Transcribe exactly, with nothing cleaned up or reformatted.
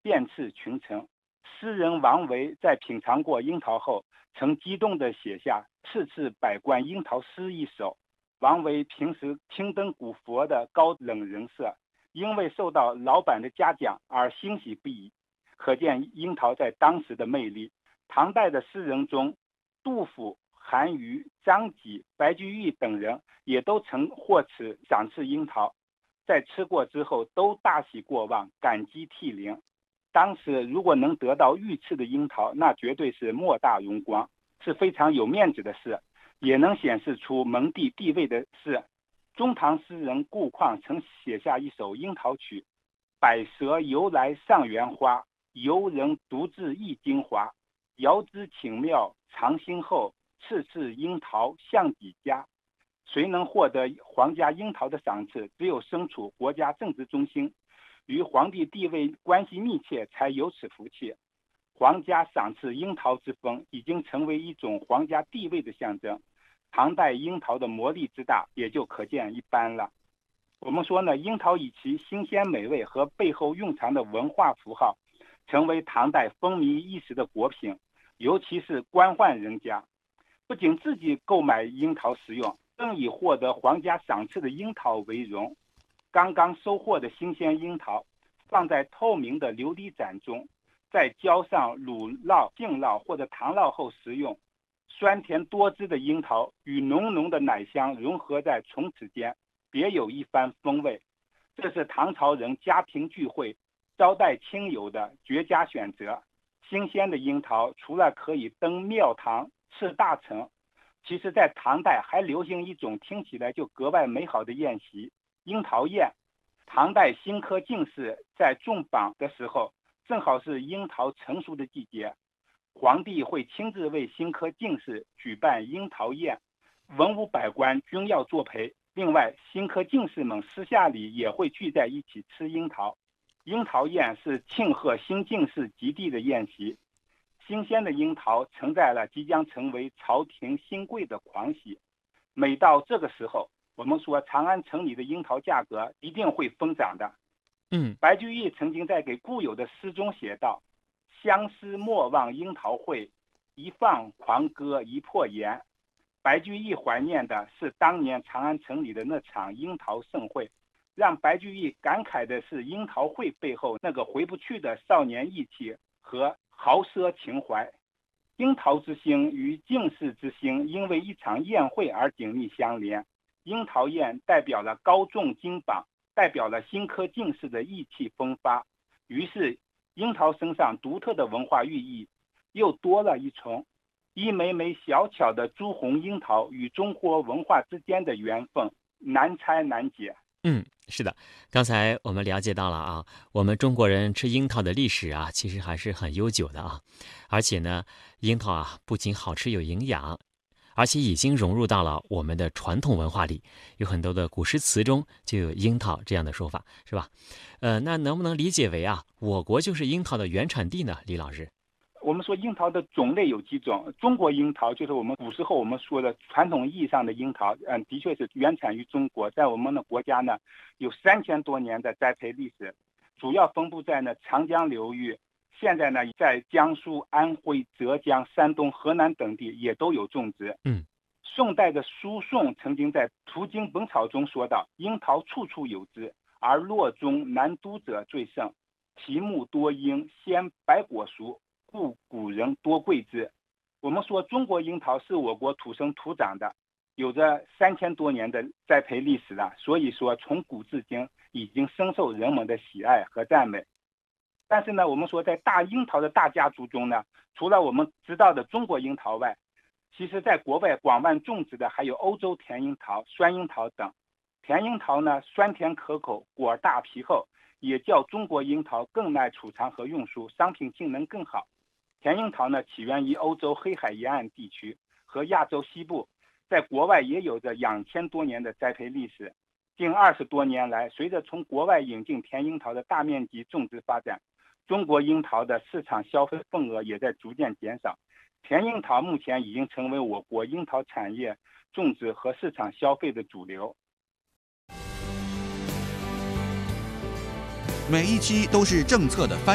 遍赐群臣。诗人王维在品尝过樱桃后，曾激动地写下“次次百官樱桃诗”一首。王维平时青灯古佛的高冷人设，因为受到老板的嘉奖而欣喜不已，可见樱桃在当时的魅力。唐代的诗人中，杜甫、韩愈、张籍、白居易等人也都曾获此赏赐樱桃，在吃过之后都大喜过望，感激涕零。当时如果能得到御赐的樱桃，那绝对是莫大荣光，是非常有面子的事，也能显示出蒙地地位的事。中唐诗人顾况曾写下一首樱桃曲：百蛇由来上园花，游人独自一京华。遥知请妙藏心后，次次樱桃向几家。谁能获得皇家樱桃的赏赐，只有身处国家政治中心，与皇帝地位关系密切，才有此福气。皇家赏赐樱桃之风已经成为一种皇家地位的象征，唐代樱桃的魔力之大也就可见一斑了。我们说呢，樱桃以其新鲜美味和背后蕴藏的文化符号，成为唐代风靡一时的果品，尤其是官宦人家，不仅自己购买樱桃食用，更以获得皇家赏赐的樱桃为荣。刚刚收获的新鲜樱桃放在透明的琉璃盏中，再浇上乳酪、杏酪或者糖酪后食用，酸甜多汁的樱桃与浓浓的奶香融合在唇齿间，别有一番风味。这是唐朝人家庭聚会招待亲友的绝佳选择。新鲜的樱桃除了可以登庙堂吃大臣，其实在唐代还流行一种听起来就格外美好的宴席——樱桃宴。唐代新科进士在中榜的时候，正好是樱桃成熟的季节，皇帝会亲自为新科进士举办樱桃宴，文武百官均要作陪。另外，新科进士们私下里也会聚在一起吃樱桃。樱桃宴是庆贺新进士及第的宴席，新鲜的樱桃承载了即将成为朝廷新贵的狂喜。每到这个时候，我们说长安城里的樱桃价格一定会疯涨的。 嗯， 白居易曾经在给故友的诗中写道：相思莫忘樱桃会，一放狂歌一破颜。白居易怀念的是当年长安城里的那场樱桃盛会，让白居易感慨的是樱桃会背后那个回不去的少年意气和豪奢情怀。樱桃之星与进士之星因为一场宴会而紧密相连，樱桃宴代表了高中金榜，代表了新科进士的意气风发。于是樱桃身上独特的文化寓意又多了一重。一枚枚小巧的朱红樱桃与中国文化之间的缘分难拆难解。 嗯，是的，刚才我们了解到了啊，我们中国人吃樱桃的历史啊，其实还是很悠久的啊。而且呢，樱桃啊不仅好吃有营养，而且已经融入到了我们的传统文化里，有很多的古诗词中就有樱桃这样的说法，是吧？呃，那能不能理解为啊，我国就是樱桃的原产地呢？李老师？ 我们说樱桃的种类有几种，中国樱桃就是我们古时候我们说的传统意义上的樱桃，嗯，的确是原产于中国，在我们的国家呢有三千多年的栽培历史，主要分布在呢长江流域，现在呢在江苏、安徽、浙江、山东、河南等地也都有种植。 嗯， 宋代的苏颂曾经在《途经本草》中说道：樱桃处处有之，而洛中南都者最盛，其木多樱，鲜百果熟，故古人多贵之。我们说中国樱桃是我国土生土长的，有着三千多年的栽培历史了，所以说从古至今已经深受人们的喜爱和赞美。但是呢，我们说在大樱桃的大家族中呢，除了我们知道的中国樱桃外，其实在国外广泛种植的还有欧洲甜樱桃、酸樱桃等。甜樱桃呢，酸甜可口，果大皮厚，也较中国樱桃更耐储藏和运输，商品性能更好。甜樱桃呢，起源于欧洲黑海沿岸地区和亚洲西部，在国外也有着两千多年的栽培历史。近二十多年来，随着从国外引进甜樱桃的大面积种植发展，中国樱桃的市场消费份额也在逐渐减少。甜樱桃目前已经成为我国樱桃产业种植和市场消费的主流。 每一期都是政策的翻